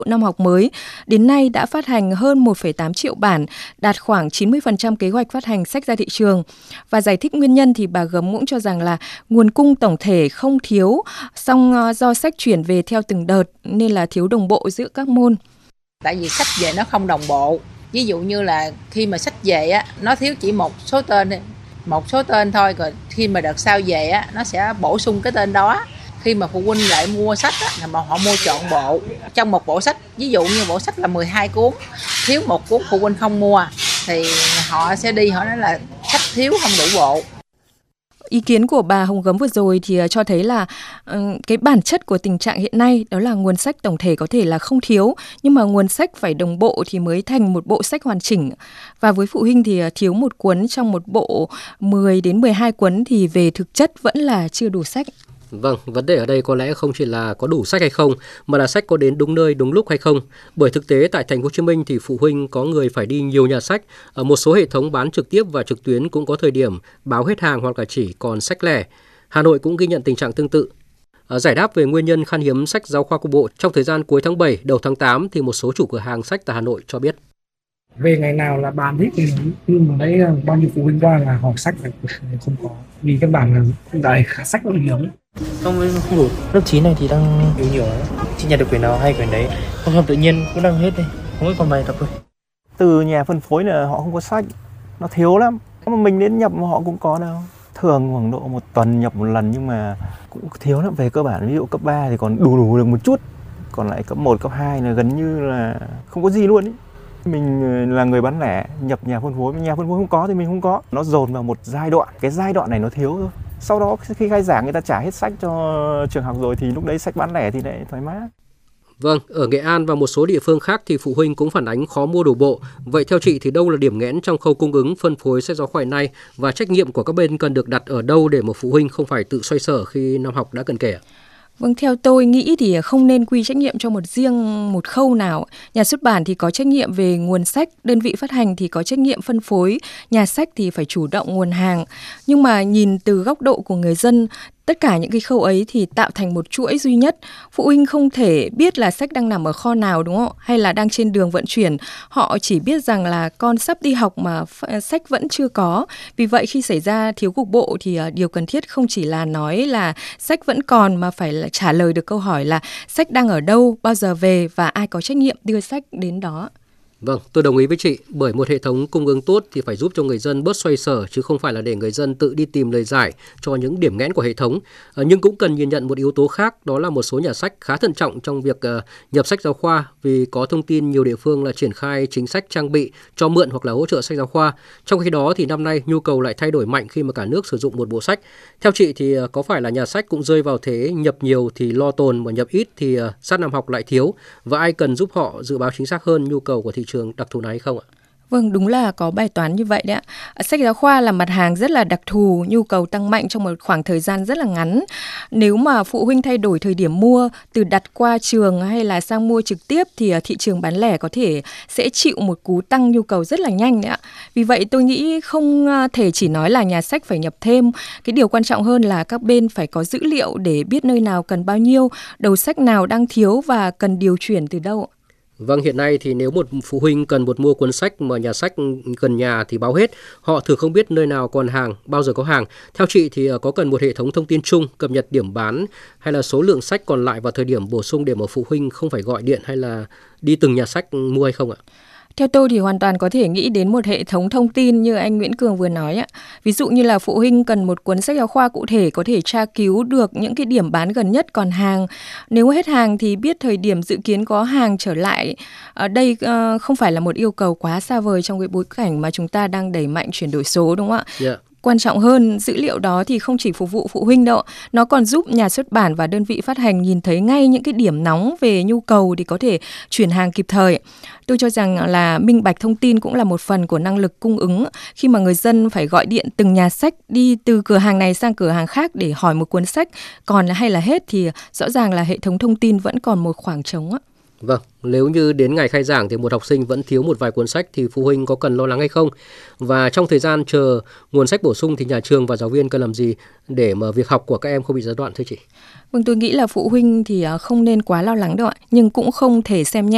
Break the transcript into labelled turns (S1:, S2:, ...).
S1: năm học mới, đến nay đã phát hành hơn 1,8 triệu bản, đạt khoảng 90% kế hoạch phát hành sách ra thị trường. Và giải thích nguyên nhân thì bà Gấm cũng cho rằng là nguồn cung tổng thể không thiếu, song do sách chuyển về theo từng đợt nên là thiếu đồng bộ giữa các môn.
S2: Tại vì sách về nó không đồng bộ. Ví dụ như là khi mà sách về á, nó thiếu chỉ một số tên thôi, rồi khi mà đợt sau về á, nó sẽ bổ sung cái tên đó. Khi mà phụ huynh lại mua sách á, là mà họ mua trọn bộ. Trong một bộ sách, ví dụ như bộ sách là 12 cuốn, thiếu một cuốn phụ huynh không mua, thì họ sẽ đi họ nói là sách thiếu không đủ bộ.
S1: Ý kiến của bà Hồng Gấm vừa rồi thì cho thấy là cái bản chất của tình trạng hiện nay đó là nguồn sách tổng thể có thể là không thiếu, nhưng mà nguồn sách phải đồng bộ thì mới thành một bộ sách hoàn chỉnh. Và với phụ huynh thì thiếu một cuốn trong một bộ 10 đến 12 cuốn thì về thực chất vẫn là chưa đủ sách.
S3: Vâng, vấn đề ở đây có lẽ không chỉ là có đủ sách hay không, mà là sách có đến đúng nơi, đúng lúc hay không. Bởi thực tế tại Thành phố Hồ Chí Minh thì phụ huynh có người phải đi nhiều nhà sách. Ở một số hệ thống bán trực tiếp và trực tuyến cũng có thời điểm báo hết hàng hoặc là chỉ còn sách lẻ. Hà Nội cũng ghi nhận tình trạng tương tự. Giải đáp về nguyên nhân khan hiếm sách giáo khoa cục bộ trong thời gian cuối tháng 7, đầu tháng 8 thì một số chủ cửa hàng sách tại Hà Nội cho biết.
S4: Về ngày nào là bán hết thì nhưng mà đấy bao nhiêu phụ huynh qua là hỏi sách là không có, vì các bạn là đại sách rất nhiều.
S5: Không đủ. Lớp 9 này thì đang nhiều lắm. Chỉ nhận được quyển nào hay quyển đấy. Không tự nhiên cũng đang hết đây. Không có còn bài tập thôi.
S6: Từ nhà phân phối là họ không có sách, nó thiếu lắm. Mà mình đến nhập mà họ cũng có đâu. Thường khoảng độ một tuần nhập một lần nhưng mà cũng thiếu lắm. Về cơ bản ví dụ cấp 3 thì còn đủ được một chút. Còn lại cấp 1, cấp 2 là gần như là không có gì luôn ý. Mình là người bán lẻ, nhập nhà phân phối, nhà phân phối không có thì mình không có. Nó dồn vào một giai đoạn, cái giai đoạn này nó thiếu thôi. Sau đó khi khai giảng người ta trả hết sách cho trường học rồi thì lúc đấy sách bán lẻ thì lại thoải mái.
S3: Vâng, ở Nghệ An và một số địa phương khác thì phụ huynh cũng phản ánh khó mua đủ bộ. Vậy theo chị thì đâu là điểm nghẽn trong khâu cung ứng phân phối sách giáo khoa hiện nay và trách nhiệm của các bên cần được đặt ở đâu để mà phụ huynh không phải tự xoay sở khi năm học đã cận kề?
S1: Vâng, theo tôi nghĩ thì không nên quy trách nhiệm cho một khâu nào. Nhà xuất bản thì có trách nhiệm về nguồn sách, đơn vị phát hành thì có trách nhiệm phân phối, nhà sách thì phải chủ động nguồn hàng. Nhưng mà nhìn từ góc độ của người dân, tất cả những cái khâu ấy thì tạo thành một chuỗi duy nhất. Phụ huynh không thể biết là sách đang nằm ở kho nào đúng không? Hay là đang trên đường vận chuyển. Họ chỉ biết rằng là con sắp đi học mà sách vẫn chưa có. Vì vậy khi xảy ra thiếu cục bộ thì điều cần thiết không chỉ là nói là sách vẫn còn mà phải là trả lời được câu hỏi là sách đang ở đâu, bao giờ về và ai có trách nhiệm đưa sách đến đó.
S3: Vâng, tôi đồng ý với chị, bởi một hệ thống cung ứng tốt thì phải giúp cho người dân bớt xoay sở chứ không phải là để người dân tự đi tìm lời giải cho những điểm nghẽn của hệ thống. Nhưng cũng cần nhìn nhận một yếu tố khác, đó là một số nhà sách khá thận trọng trong việc nhập sách giáo khoa vì có thông tin nhiều địa phương là triển khai chính sách trang bị cho mượn hoặc là hỗ trợ sách giáo khoa. Trong khi đó thì năm nay nhu cầu lại thay đổi mạnh khi mà cả nước sử dụng một bộ sách. Theo chị thì có phải là nhà sách cũng rơi vào thế nhập nhiều thì lo tồn mà nhập ít thì sát năm học lại thiếu, và ai cần giúp họ dự báo chính xác hơn nhu cầu của thị trường đặc thù này hay không ạ?
S1: Vâng, đúng là có bài toán như vậy đấy ạ. Sách giáo khoa là mặt hàng rất là đặc thù, nhu cầu tăng mạnh trong một khoảng thời gian rất là ngắn. Nếu mà phụ huynh thay đổi thời điểm mua, từ đặt qua trường hay là sang mua trực tiếp thì thị trường bán lẻ có thể sẽ chịu một cú tăng nhu cầu rất là nhanh đấy ạ. Vì vậy tôi nghĩ không thể chỉ nói là nhà sách phải nhập thêm. Cái điều quan trọng hơn là các bên phải có dữ liệu để biết nơi nào cần bao nhiêu, đầu sách nào đang thiếu và cần điều chuyển từ đâu.
S3: Vâng, hiện nay thì nếu một phụ huynh cần mua cuốn sách mà nhà sách gần nhà thì báo hết, họ thường không biết nơi nào còn hàng, bao giờ có hàng. Theo chị thì có cần một hệ thống thông tin chung, cập nhật điểm bán hay là số lượng sách còn lại vào thời điểm bổ sung để mà phụ huynh không phải gọi điện hay là đi từng nhà sách mua hay không ạ?
S1: Theo tôi thì hoàn toàn có thể nghĩ đến một hệ thống thông tin như anh Nguyễn Cường vừa nói ạ. Ví dụ như là phụ huynh cần một cuốn sách giáo khoa cụ thể có thể tra cứu được những cái điểm bán gần nhất còn hàng. Nếu hết hàng thì biết thời điểm dự kiến có hàng trở lại. Đây không phải là một yêu cầu quá xa vời trong cái bối cảnh mà chúng ta đang đẩy mạnh chuyển đổi số đúng không ạ?
S3: Yeah.
S1: Quan trọng hơn, dữ liệu đó thì không chỉ phục vụ phụ huynh đâu, nó còn giúp nhà xuất bản và đơn vị phát hành nhìn thấy ngay những cái điểm nóng về nhu cầu thì có thể chuyển hàng kịp thời. Tôi cho rằng là minh bạch thông tin cũng là một phần của năng lực cung ứng khi mà người dân phải gọi điện từng nhà sách, đi từ cửa hàng này sang cửa hàng khác để hỏi một cuốn sách còn hay là hết thì rõ ràng là hệ thống thông tin vẫn còn một khoảng trống ạ.
S3: Vâng, nếu như đến ngày khai giảng thì một học sinh vẫn thiếu một vài cuốn sách thì phụ huynh có cần lo lắng hay không? Và trong thời gian chờ nguồn sách bổ sung thì nhà trường và giáo viên cần làm gì để mà việc học của các em không bị gián đoạn thưa chị?
S1: Vâng, tôi nghĩ là phụ huynh thì không nên quá lo lắng đâu ạ, nhưng cũng không thể xem nhẹ